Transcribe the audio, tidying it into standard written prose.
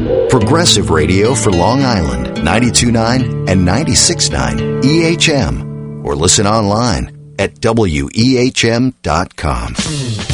Progressive Radio for Long Island, 92.9 and 96.9 EHM. Or listen online at WEHM.com.